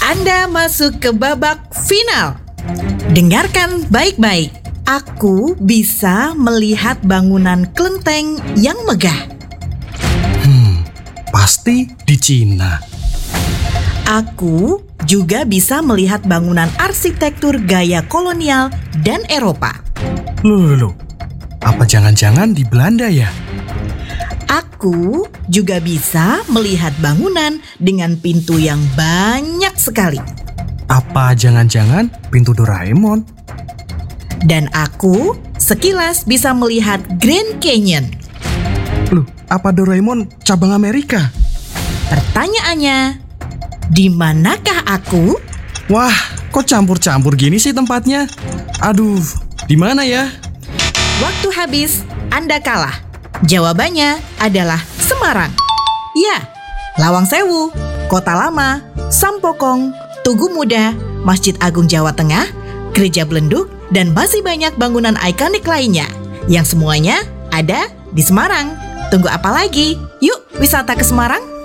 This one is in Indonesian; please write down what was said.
Anda masuk ke babak final. Dengarkan baik-baik. Aku bisa melihat bangunan kelenteng yang megah. Pasti di Cina. Aku juga bisa melihat bangunan arsitektur gaya kolonial dan Eropa. Loh, apa jangan-jangan di Belanda ya? Aku juga bisa melihat bangunan dengan pintu yang banyak sekali. Apa jangan-jangan pintu Doraemon? Dan aku sekilas bisa melihat Grand Canyon. Loh, apa Doraemon cabang Amerika? Pertanyaannya, di manakah aku? Wah, kok campur-campur gini sih tempatnya? Aduh, di mana ya? Waktu habis, Anda kalah. Jawabannya adalah Semarang. Ya, Lawang Sewu, Kota Lama, Sampokong, Tugu Muda, Masjid Agung Jawa Tengah, Gereja Belenduk, dan masih banyak bangunan ikonik lainnya yang semuanya ada di Semarang. Tunggu apa lagi? Yuk wisata ke Semarang!